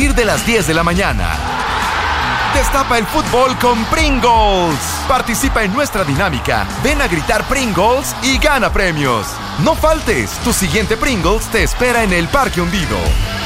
partir de las 10 de la mañana. Destapa el fútbol con Pringles. Participa en nuestra dinámica. Ven a gritar Pringles y gana premios. No faltes, tu siguiente Pringles te espera en el Parque Hundido.